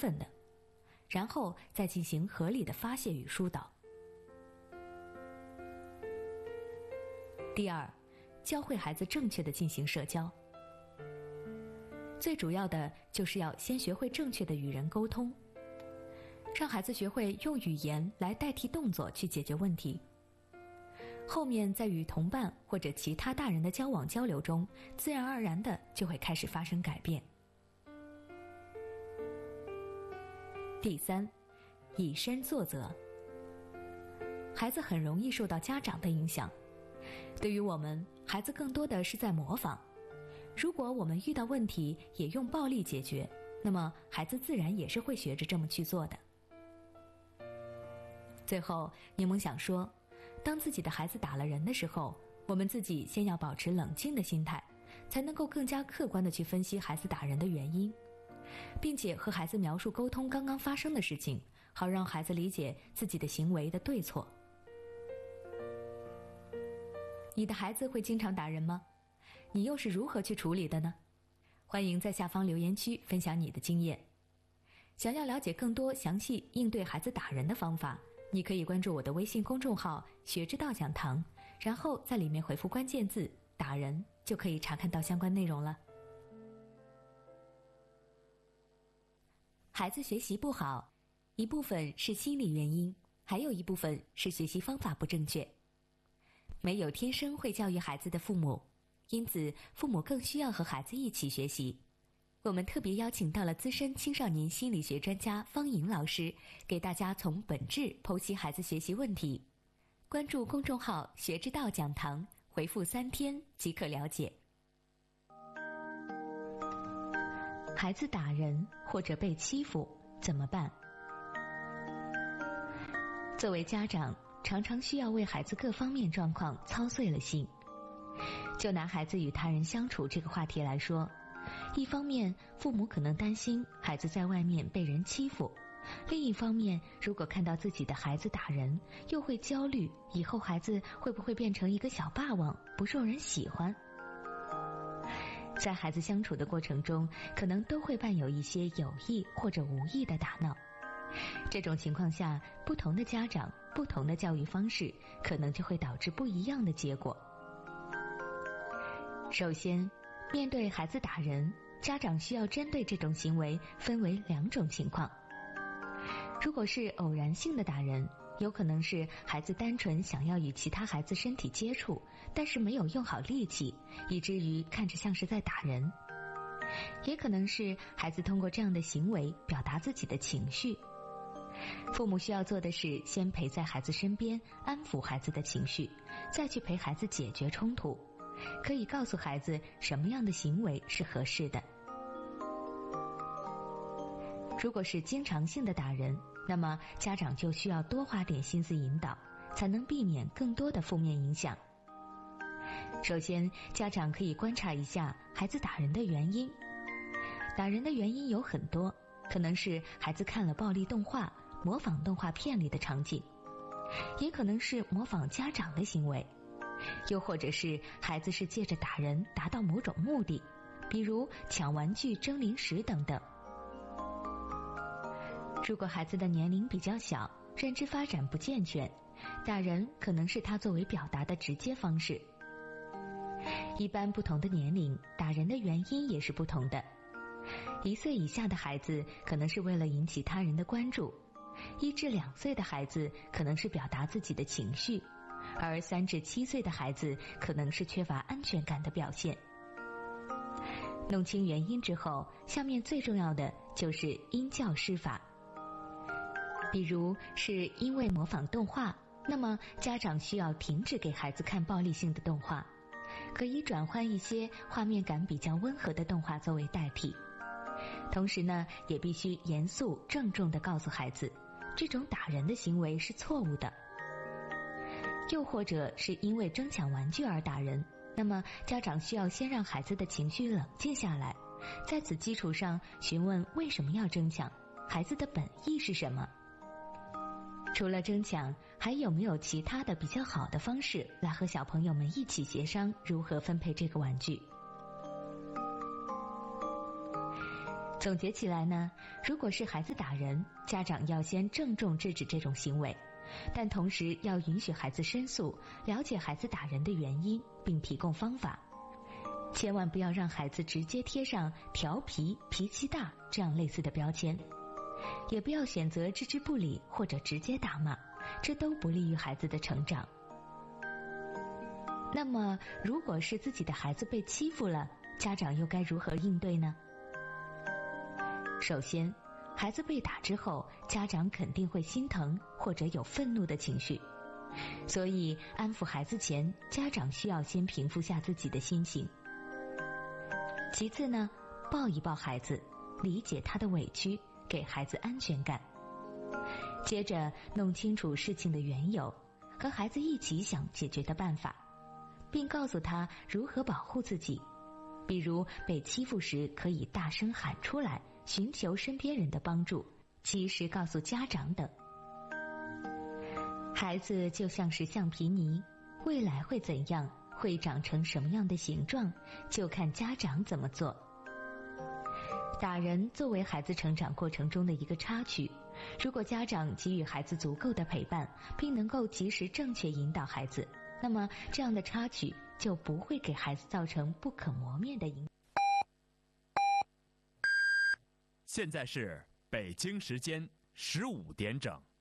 奋的，然后再进行合理的发泄与疏导。第二，教会孩子正确的进行社交。最主要的就是要先学会正确的与人沟通，让孩子学会用语言来代替动作去解决问题。后面在与同伴或者其他大人的交往交流中，自然而然的就会开始发生改变。第三，以身作则。孩子很容易受到家长的影响，对于我们，孩子更多的是在模仿。如果我们遇到问题也用暴力解决，那么孩子自然也是会学着这么去做的。最后，柠檬想说，当自己的孩子打了人的时候，我们自己先要保持冷静的心态，才能够更加客观地去分析孩子打人的原因，并且和孩子描述沟通刚刚发生的事情，好让孩子理解自己的行为的对错。你的孩子会经常打人吗？你又是如何去处理的呢？欢迎在下方留言区分享你的经验。想要了解更多详细应对孩子打人的方法，你可以关注我的微信公众号学之道讲堂，然后在里面回复关键字打人，就可以查看到相关内容了。孩子学习不好，一部分是心理原因，还有一部分是学习方法不正确。没有天生会教育孩子的父母，因此父母更需要和孩子一起学习。我们特别邀请到了资深青少年心理学专家方颖老师，给大家从本质剖析孩子学习问题。关注公众号学之道讲堂，回复3天即可了解。孩子打人或者被欺负怎么办？作为家长，常常需要为孩子各方面状况操碎了心。就拿孩子与他人相处这个话题来说，一方面父母可能担心孩子在外面被人欺负，另一方面如果看到自己的孩子打人，又会焦虑以后孩子会不会变成一个小霸王，不受人喜欢。在孩子相处的过程中，可能都会伴有一些有意或者无意的打闹。这种情况下，不同的家长、不同的教育方式，可能就会导致不一样的结果。首先，面对孩子打人，家长需要针对这种行为分为2种情况。如果是偶然性的打人，有可能是孩子单纯想要与其他孩子身体接触，但是没有用好力气，以至于看着像是在打人。也可能是孩子通过这样的行为表达自己的情绪。父母需要做的是先陪在孩子身边，安抚孩子的情绪，再去陪孩子解决冲突。可以告诉孩子什么样的行为是合适的。如果是经常性的打人，那么家长就需要多花点心思引导，才能避免更多的负面影响。首先，家长可以观察一下孩子打人的原因。打人的原因有很多，可能是孩子看了暴力动画，模仿动画片里的场景，也可能是模仿家长的行为，又或者是孩子是借着打人达到某种目的，比如抢玩具、争零食等等。如果孩子的年龄比较小，认知发展不健全，打人可能是他作为表达的直接方式。一般不同的年龄，打人的原因也是不同的。1岁以下的孩子可能是为了引起他人的关注，1至2岁的孩子可能是表达自己的情绪，而3至7岁的孩子可能是缺乏安全感的表现。弄清原因之后，下面最重要的就是因教施法。比如是因为模仿动画，那么家长需要停止给孩子看暴力性的动画，可以转换一些画面感比较温和的动画作为代替。同时呢，也必须严肃郑重地告诉孩子，这种打人的行为是错误的。又或者是因为争抢玩具而打人，那么家长需要先让孩子的情绪冷静下来，在此基础上询问为什么要争抢，孩子的本意是什么。除了争抢，还有没有其他的比较好的方式来和小朋友们一起协商如何分配这个玩具？ 总结起来呢，如果是孩子打人，家长要先郑重制止这种行为，但同时要允许孩子申诉，了解孩子打人的原因，并提供方法。千万不要让孩子直接贴上调皮、脾气大这样类似的标签，也不要选择置之不理或者直接打骂，这都不利于孩子的成长。那么，如果是自己的孩子被欺负了，家长又该如何应对呢？首先，孩子被打之后，家长肯定会心疼或者有愤怒的情绪，所以安抚孩子前，家长需要先平复下自己的心情。其次呢，抱一抱孩子，理解他的委屈，给孩子安全感。接着弄清楚事情的缘由，和孩子一起想解决的办法，并告诉他如何保护自己，比如被欺负时可以大声喊出来，寻求身边人的帮助，及时告诉家长等。孩子就像是橡皮泥，未来会怎样，会长成什么样的形状，就看家长怎么做。打人作为孩子成长过程中的一个插曲，如果家长给予孩子足够的陪伴，并能够及时正确引导孩子，那么这样的插曲就不会给孩子造成不可磨灭的影响。 现在是北京时间15点整。